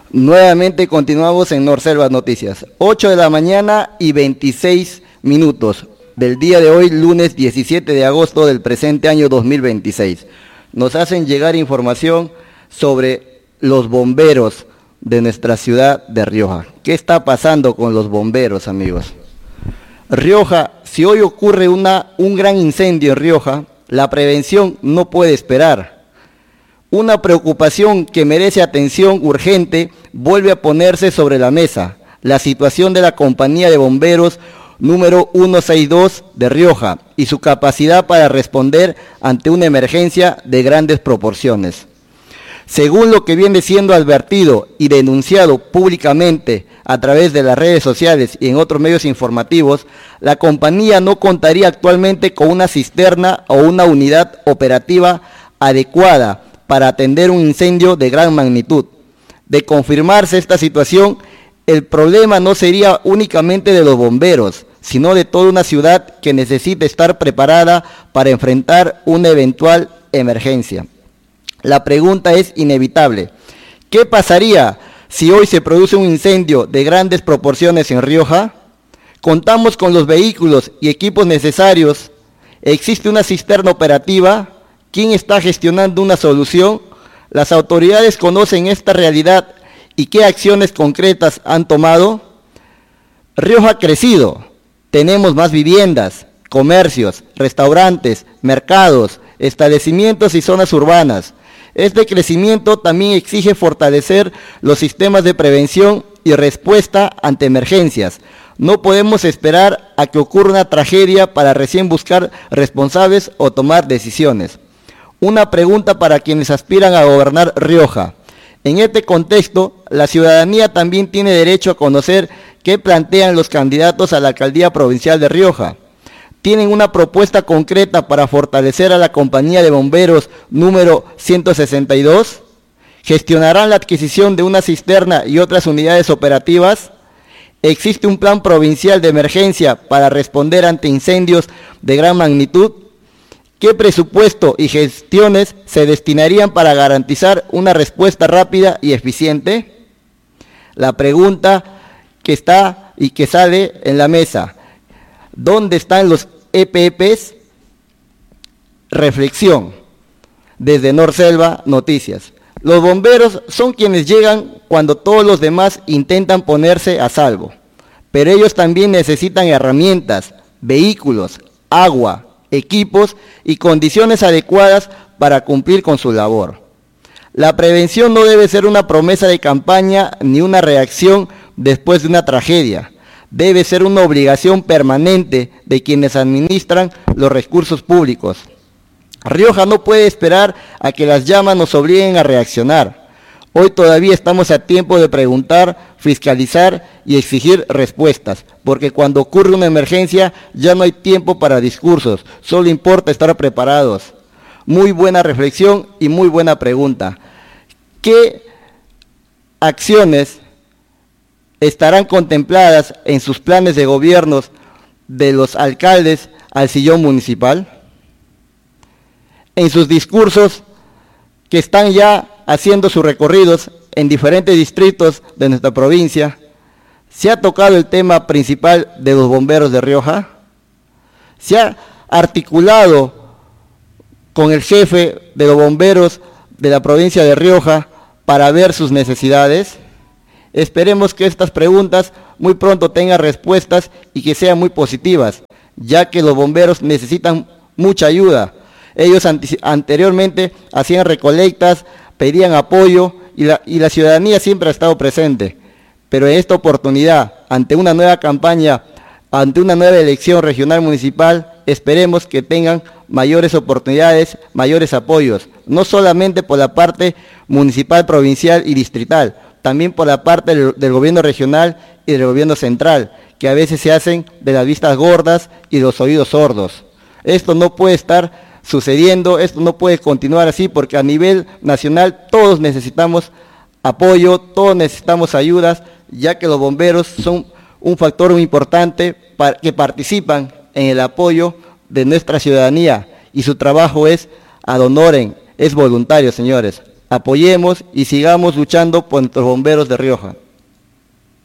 Nuevamente continuamos en Norselva Noticias. 8 de la mañana y 26 minutos del día de hoy, lunes 17 de agosto del presente año 2026. Nos hacen llegar información sobre los bomberos de nuestra ciudad de Rioja. ¿Qué está pasando con los bomberos, amigos? Rioja, si hoy ocurre un gran incendio en Rioja, la prevención no puede esperar. Una preocupación que merece atención urgente vuelve a ponerse sobre la mesa: la situación de la compañía de bomberos número 162 de Rioja y su capacidad para responder ante una emergencia de grandes proporciones. Según lo que viene siendo advertido y denunciado públicamente a través de las redes sociales y en otros medios informativos, la compañía no contaría actualmente con una cisterna o una unidad operativa adecuada para atender un incendio de gran magnitud. De confirmarse esta situación, el problema no sería únicamente de los bomberos, sino de toda una ciudad que necesita estar preparada para enfrentar una eventual emergencia. La pregunta es inevitable: ¿qué pasaría si hoy se produce un incendio de grandes proporciones en Rioja? ¿Contamos con los vehículos y equipos necesarios? ¿Existe una cisterna operativa? ¿Quién está gestionando una solución? ¿Las autoridades conocen esta realidad y qué acciones concretas han tomado? Rioja ha crecido. Tenemos más viviendas, comercios, restaurantes, mercados, establecimientos y zonas urbanas. Este crecimiento también exige fortalecer los sistemas de prevención y respuesta ante emergencias. No podemos esperar a que ocurra una tragedia para recién buscar responsables o tomar decisiones. Una pregunta para quienes aspiran a gobernar Rioja. En este contexto, la ciudadanía también tiene derecho a conocer qué plantean los candidatos a la alcaldía provincial de Rioja. ¿Tienen una propuesta concreta para fortalecer a la compañía de bomberos número 162? ¿Gestionarán la adquisición de una cisterna y otras unidades operativas? ¿Existe un plan provincial de emergencia para responder ante incendios de gran magnitud? ¿Qué presupuesto y gestiones se destinarían para garantizar una respuesta rápida y eficiente? La pregunta que está y que sale en la mesa: ¿dónde están los EPPs? Reflexión desde Norselva Noticias. Los bomberos son quienes llegan cuando todos los demás intentan ponerse a salvo, pero ellos también necesitan herramientas, vehículos, agua, equipos y condiciones adecuadas para cumplir con su labor. La prevención no debe ser una promesa de campaña ni una reacción después de una tragedia. Debe ser una obligación permanente de quienes administran los recursos públicos. Rioja no puede esperar a que las llamas nos obliguen a reaccionar. Hoy todavía estamos a tiempo de preguntar, fiscalizar y exigir respuestas, porque cuando ocurre una emergencia ya no hay tiempo para discursos, solo importa estar preparados. Muy buena reflexión y muy buena pregunta. ¿Qué acciones estarán contempladas en sus planes de gobiernos de los alcaldes al sillón municipal? En sus discursos que están ya haciendo sus recorridos en diferentes distritos de nuestra provincia, ¿se ha tocado el tema principal de los bomberos de Rioja? ¿Se ha articulado con el jefe de los bomberos de la provincia de Rioja para ver sus necesidades? Esperemos que estas preguntas muy pronto tengan respuestas y que sean muy positivas, ya que los bomberos necesitan mucha ayuda. Ellos anteriormente hacían recolectas, pedían apoyo y la ciudadanía siempre ha estado presente. Pero en esta oportunidad, ante una nueva campaña, ante una nueva elección regional municipal, esperemos que tengan mayores oportunidades, mayores apoyos, no solamente por la parte municipal, provincial y distrital, también por la parte del gobierno regional y del gobierno central, que a veces se hacen de las vistas gordas y de los oídos sordos. Esto no puede estar sucediendo, esto no puede continuar así, porque a nivel nacional todos necesitamos apoyo, todos necesitamos ayudas, ya que los bomberos son un factor muy importante que participan en el apoyo de nuestra ciudadanía y su trabajo es ad honorem, es voluntario, señores. Apoyemos y sigamos luchando por nuestros bomberos de Rioja.